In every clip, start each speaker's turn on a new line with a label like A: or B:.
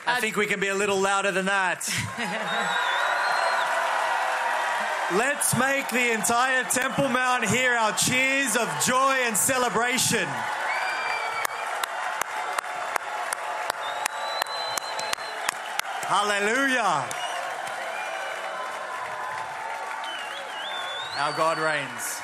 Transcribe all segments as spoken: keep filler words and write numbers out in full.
A: I think we can be a little louder than that. Let's make the entire Temple Mount hear our cheers of joy and celebration. Hallelujah. Our God reigns.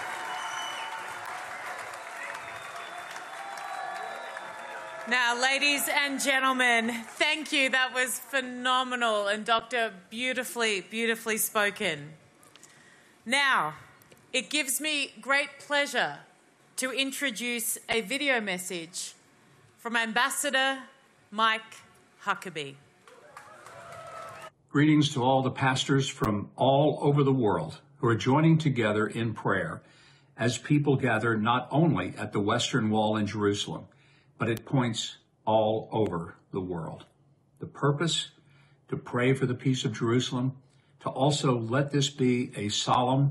B: Now, ladies and gentlemen, thank you. That was phenomenal. And Doctor, beautifully, beautifully spoken. Now, it gives me great pleasure to introduce a video message from Ambassador Mike Huckabee.
C: Greetings to all the pastors from all over the world who are joining together in prayer as people gather not only at the Western Wall in Jerusalem, but at points all over the world. The purpose, to pray for the peace of Jerusalem, to also let this be a solemn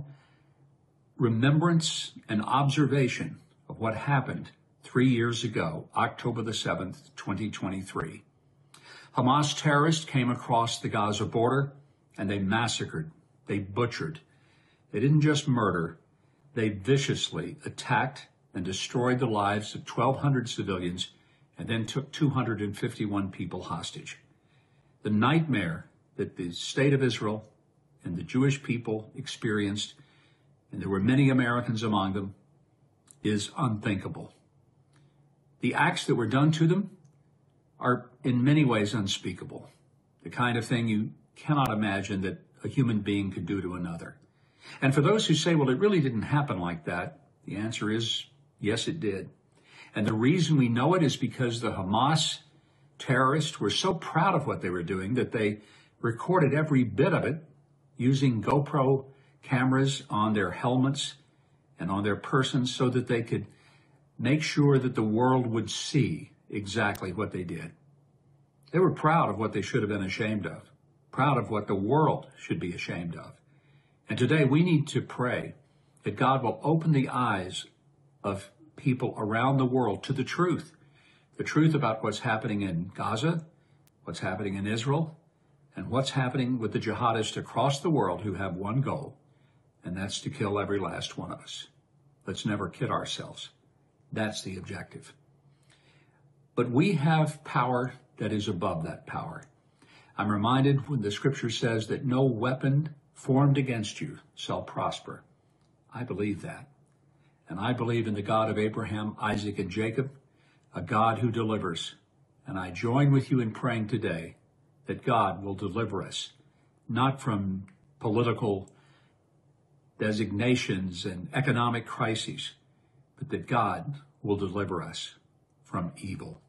C: remembrance and observation of what happened three years ago, October the seventh, twenty twenty-three. Hamas terrorists came across the Gaza border and they massacred, they butchered. They didn't just murder, they viciously attacked and destroyed the lives of twelve hundred civilians and then took two hundred fifty-one people hostage. The nightmare that the state of Israel and the Jewish people experienced, and there were many Americans among them, is unthinkable. The acts that were done to them are in many ways unspeakable, the kind of thing you cannot imagine that a human being could do to another. And for those who say, well, it really didn't happen like that, the answer is, yes, it did. And the reason we know it is because the Hamas terrorists were so proud of what they were doing that they recorded every bit of it using GoPro cameras on their helmets and on their persons so that they could make sure that the world would see exactly what they did. They were proud of what they should have been ashamed of, proud of what the world should be ashamed of. And today we need to pray that God will open the eyes of people around the world to the truth, the truth about what's happening in Gaza, what's happening in Israel, and what's happening with the jihadists across the world who have one goal, and that's to kill every last one of us. Let's never kid ourselves. That's the objective. But we have power that is above that power. I'm reminded when the scripture says that no weapon formed against you shall prosper. I believe that. And I believe in the God of Abraham, Isaac, and Jacob, a God who delivers. And I join with you in praying today that God will deliver us, not from political designations and economic crises, but that God will deliver us from evil.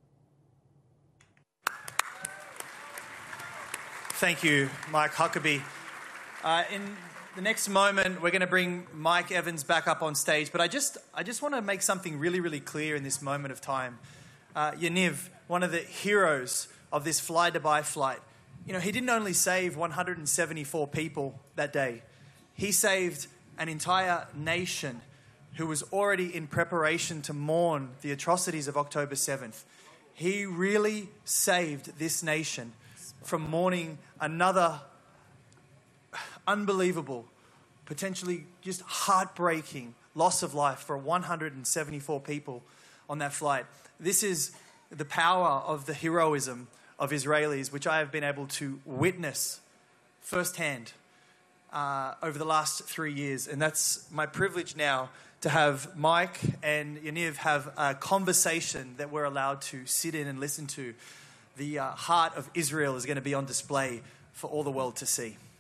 A: Thank you, Mike Huckabee. Uh, in the next moment, we're going to bring Mike Evans back up on stage, but I just I just want to make something really, really clear in this moment of time. Uh, Yaniv, one of the heroes of this Fly Dubai flight, you know, he didn't only save one hundred seventy-four people that day. He saved an entire nation who was already in preparation to mourn the atrocities of October seventh. He really saved this nation from mourning another unbelievable, potentially just heartbreaking loss of life for one hundred seventy-four people on that flight. This is the power of the heroism of Israelis, which I have been able to witness firsthand uh, over the last three years. And that's my privilege now to have Mike and Yaniv have a conversation that we're allowed to sit in and listen to. The uh, heart of Israel is going to be on display for all the world to see.